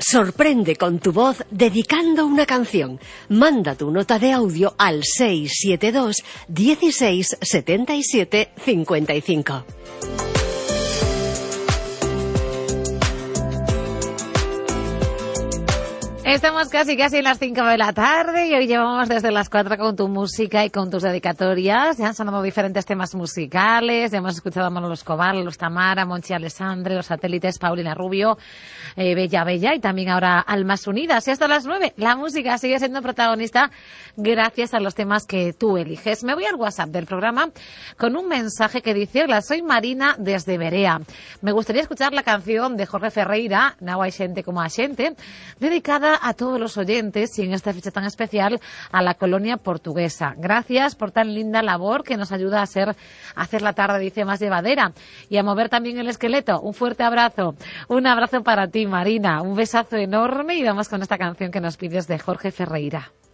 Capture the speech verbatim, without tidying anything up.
Sorprende con tu voz dedicando una canción. Manda tu nota de audio al seis siete dos, dieciséis, setenta y siete, cincuenta y cinco. Estamos casi casi en las cinco de la tarde y hoy llevamos desde las cuatro con tu música y con tus dedicatorias. Ya han sonado diferentes temas musicales, ya hemos escuchado a Manolo Escobar, Los Tamara, Monchi Alessandre, Los Satélites, Paulina Rubio, eh, Bella Bella y también ahora Almas Unidas. Y hasta las nueve la música sigue siendo protagonista gracias a los temas que tú eliges. Me voy al WhatsApp del programa con un mensaje que dice: hola, soy Marina desde Berea. Me gustaría escuchar la canción de Jorge Ferreira, Nao hai xente como a xente, dedicada a todos los oyentes y en esta fecha tan especial a la colonia portuguesa. Gracias por tan linda labor que nos ayuda a, ser, a hacer la tarde, dice, más llevadera y a mover también el esqueleto. Un fuerte abrazo. Un abrazo para ti, Marina. Un besazo enorme y vamos con esta canción que nos pides de Jorge Ferreira.